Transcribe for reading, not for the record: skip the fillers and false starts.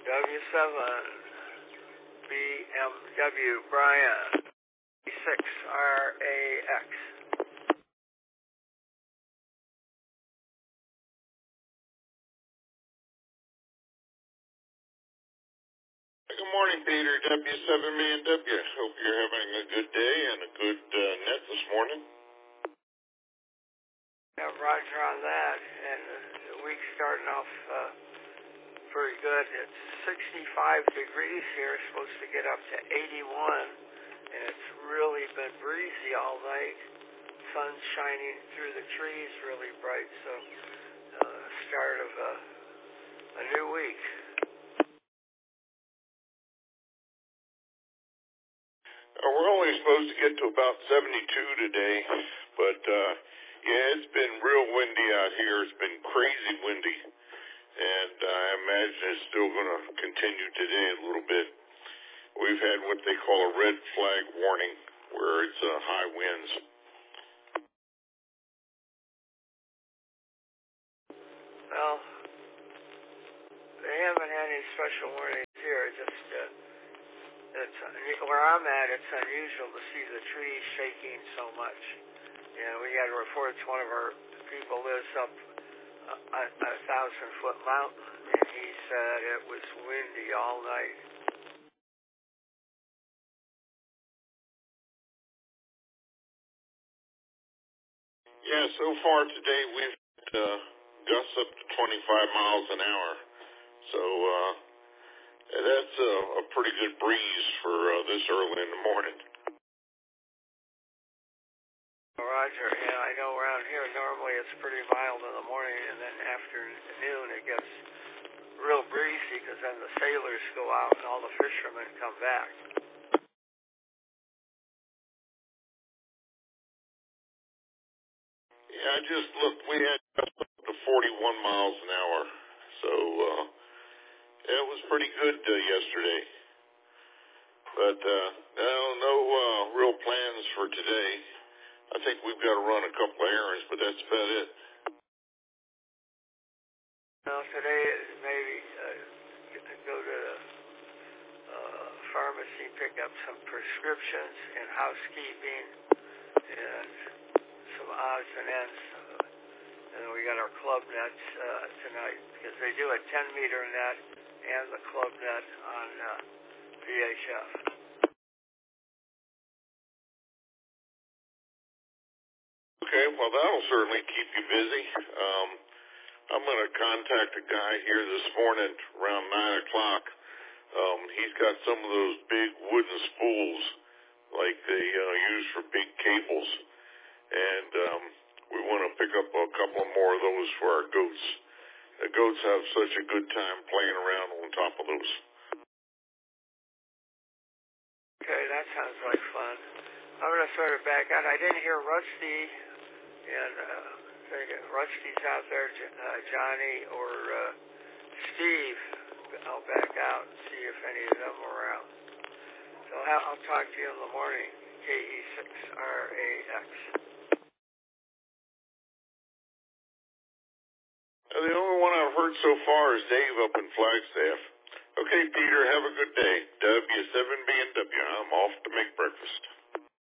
W7BMW Brian 6RAX. Good morning, Peter. W7BMW. Hope you're having a good day and a good net this morning. Yeah, Roger on that. And the week's starting off pretty good. It's 65 degrees here. It's supposed to get up to 81. And it's really been breezy all night. Sun's shining through the trees really bright. So start of a new week. We're only supposed to get to about 72 today, but yeah, it's been real windy out here. It's been crazy windy, and I imagine it's still going to continue today a little bit. We've had what they call a red flag warning, where it's high winds. Well, they haven't had any special warnings here. Just it's where I'm at. It's unusual to see the trees shaking so much. You know, we had reports. One of our people lives up a 1,000-foot mountain, and he said it was windy all night. Yeah, so far today we've had gusts up to 25 miles an hour. So that's a pretty good breeze for this early in the morning. Roger. Yeah, I know around here normally it's pretty mild in the morning, and then afternoon it gets real breezy because then the sailors go out and all the fishermen come back. Yeah, I just looked. We had up to 41 miles an hour. So it was pretty good yesterday. But no real plans for today. I think we've got to run a couple of errands, but that's about it. Well, today maybe go to the pharmacy, pick up some prescriptions and housekeeping and some odds and ends. And then we got our club nets tonight because they do a 10-meter net and the club net on VHF. Okay, well, that'll certainly keep you busy. I'm going to contact a guy here this morning around 9 o'clock. He's got some of those big wooden spools like they use for big cables. And we want to pick up a couple more of those for our goats. The goats have such a good time playing around on top of those. Okay, that sounds like fun. I'm going to sort of back out. I didn't hear Rusty, and Rusty's out there, Johnny or Steve. I'll back out and see if any of them are out. So I'll talk to you in the morning, KE6RAX. The only one I've heard so far is Dave up in Flagstaff. Okay, Peter, have a good day. W7BMW, I'm off to make breakfast.